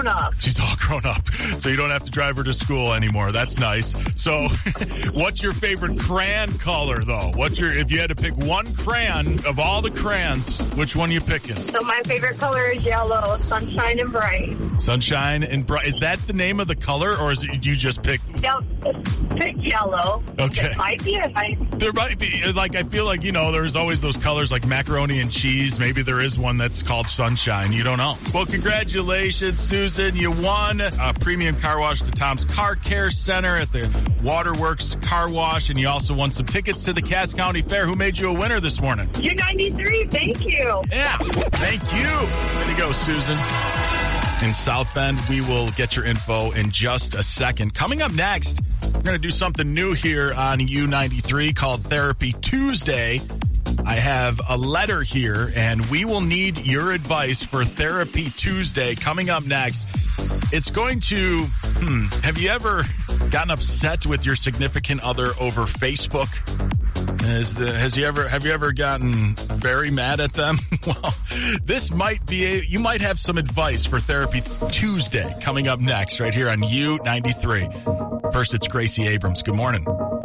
grown up. She's all grown up, so you don't have to drive her to school anymore. That's nice. So what's your favorite crayon color, though? If you had to pick one crayon of all the crayons, which one are you picking? So my favorite color is yellow, sunshine and bright. Sunshine and bright. Is that the name of the color, or is it you just pick? Yep, pick yellow. Okay. It might be. There might be, I feel like, there's always those colors like macaroni and cheese. Maybe there is one that's called sunshine. You don't know. Well, congratulations, Susan. You won a premium car wash to Tom's Car Care Center at the Waterworks Car Wash, and you also won some tickets to the Cass County Fair. Who made you a winner this morning? U93. Thank you. Yeah. Thank you. Way to go, Susan. In South Bend, we will get your info in just a second. Coming up next, we're going to do something new here on U93 called Therapy Tuesday. I have a letter here, and we will need your advice for Therapy Tuesday. Coming up next, it's going to, have you ever gotten upset with your significant other over Facebook? Have you ever gotten very mad at them? Well, this might be you might have some advice for Therapy Tuesday coming up next right here on U93. First, it's Gracie Abrams. Good morning.